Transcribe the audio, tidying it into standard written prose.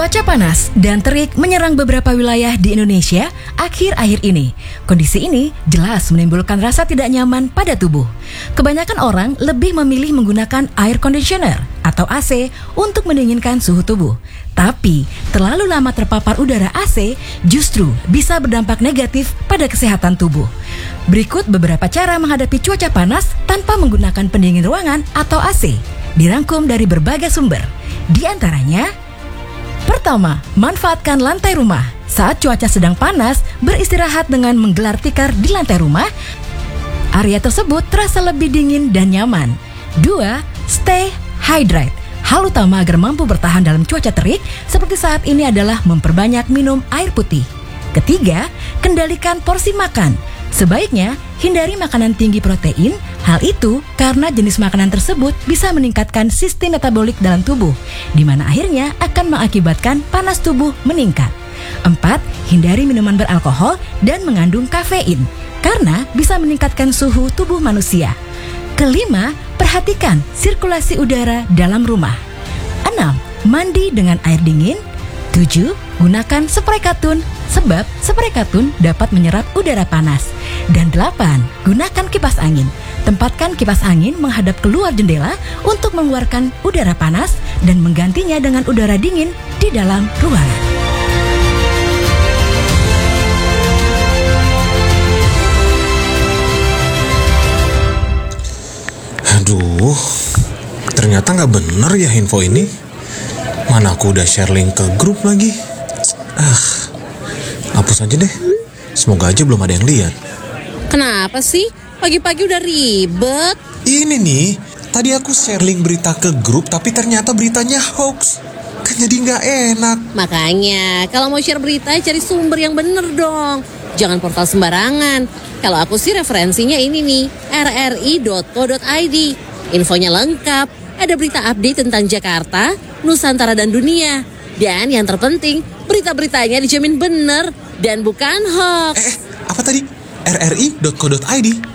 Cuaca panas dan terik menyerang beberapa wilayah di Indonesia akhir-akhir ini. Kondisi ini jelas menimbulkan rasa tidak nyaman pada tubuh. Kebanyakan orang lebih memilih menggunakan air conditioner atau AC untuk mendinginkan suhu tubuh. Tapi, terlalu lama terpapar udara AC justru bisa berdampak negatif pada kesehatan tubuh. Berikut beberapa cara menghadapi cuaca panas tanpa menggunakan pendingin ruangan atau AC. Dirangkum dari berbagai sumber. Di antaranya, pertama, manfaatkan lantai rumah. Saat cuaca sedang panas, beristirahat dengan menggelar tikar di lantai rumah. Area tersebut terasa lebih dingin dan nyaman. 2. Stay hydrated. Hal utama agar mampu bertahan dalam cuaca terik seperti saat ini adalah memperbanyak minum air putih. Ketiga, kendalikan porsi makan. Sebaiknya, hindari makanan tinggi protein. Hal itu karena jenis makanan tersebut bisa meningkatkan sistem metabolik dalam tubuh, di mana akhirnya akan mengakibatkan panas tubuh meningkat. 4. Hindari minuman beralkohol dan mengandung kafein, karena bisa meningkatkan suhu tubuh manusia. Kelima, perhatikan sirkulasi udara dalam rumah. 6. Mandi dengan air dingin. 7. Gunakan spray katun, sebab spray katun dapat menyerap udara panas. Dan 8. Gunakan kipas angin. Tempatkan kipas angin menghadap keluar jendela untuk mengeluarkan udara panas dan menggantinya dengan udara dingin di dalam ruangan. Aduh, ternyata nggak bener ya info ini. Mana aku udah share link ke grup lagi. Hapus aja deh. Semoga aja belum ada yang lihat. Kenapa sih? Pagi-pagi udah ribet. Ini nih, tadi aku share link berita ke grup tapi ternyata beritanya hoax. Kan jadi nggak enak. Makanya, kalau mau share berita cari sumber yang bener dong. Jangan portal sembarangan. Kalau aku sih referensinya ini nih, rri.co.id. Infonya lengkap. Ada berita update tentang Jakarta, Nusantara dan dunia. Dan yang terpenting, berita-beritanya dijamin bener dan bukan hoax. Apa tadi? rri.co.id?